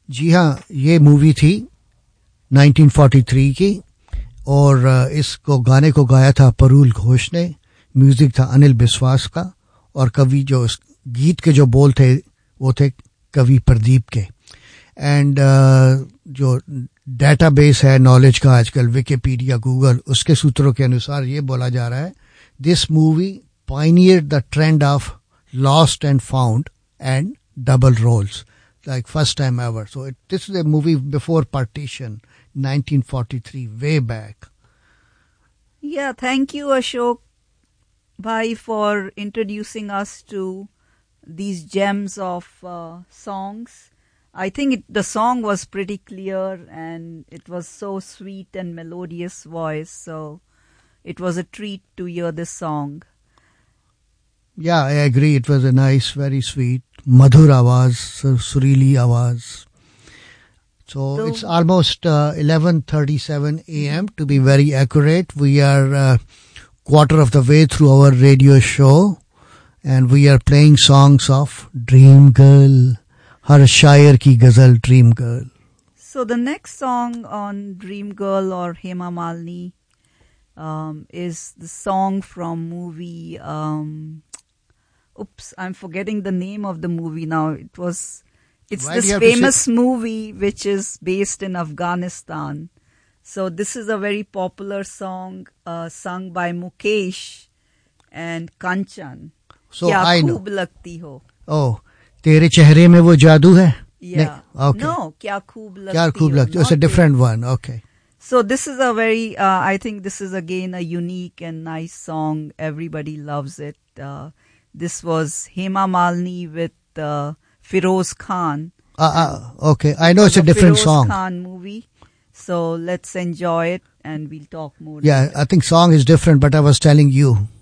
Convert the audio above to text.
जी हाँ, ये मूवी थी 1943 की और इसको गाने को गाया था परूल घोष ने, म्यूजिक था अनिल बिस्वास का और कवि जो इस गीत के जो बोल थे वो थे कवि प्रदीप के। एंड जो डेटाबेस है नॉलेज का आजकल विकिपीडिया गूगल उसके सूत्रों के अनुसार ये बोला जा रहा है this movie pioneered the trend of lost and found and double roles, like first time ever. So this is a movie before partition, 1943, way back. Yeah, thank you, Ashok Bhai, for introducing us to these gems of songs. I think the song was pretty clear and it was so sweet and melodious voice. So it was a treat to hear this song. Yeah, I agree. It was a nice, very sweet, madhur awaz, surili awaz. So it's almost 11:37 a.m. to be very accurate. We are quarter of the way through our radio show and we are playing songs of Dream Girl, har shair ki ghazal Dream Girl. So the next song on Dream Girl or Hema Malini is the song from movie I'm forgetting the name of the movie now. It's this famous movie which is based in Afghanistan. So this is a very popular song sung by Mukesh and Kanchan. So I know. Kya khoob lagti ho. Oh, tere chehre mein wo jaadoo hai? Yeah. Okay. No, kya khoob lagti Kya khoob lagti ho. It's a different one. Okay. So this is a very, I think this is again a unique and nice song. Everybody loves it. This was Hema Malini with Feroz Khan. Okay, I know it's a different song. Feroz Khan movie. So let's enjoy it and we'll talk more. Yeah, I think song is different, but I was telling you.